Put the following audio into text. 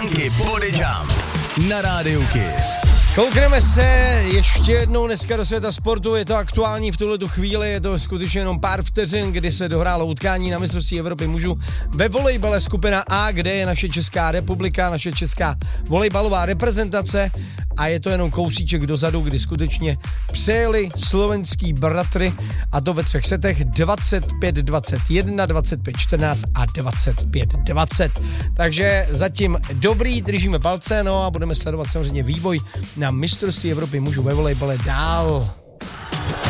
Franky Bodejam na Rádiu Kiss. Koukneme se ještě jednou dneska do světa sportu, je to aktuální v tuhletu chvíli, je to skutečně jenom pár vteřin, kdy se dohrálo utkání na mistrovství Evropy mužů ve volejbale skupina A, kde je naše Česká republika, naše česká volejbalová reprezentace a je to jenom kousíček dozadu, kdy skutečně přejeli slovenský bratry a to ve 3 setech 25-21, 25-14 a 25-20. Takže zatím dobrý, držíme palce, no a budeme sledovat samozřejmě vývoj na mistrovství Evropy mužů ve volejbale dál.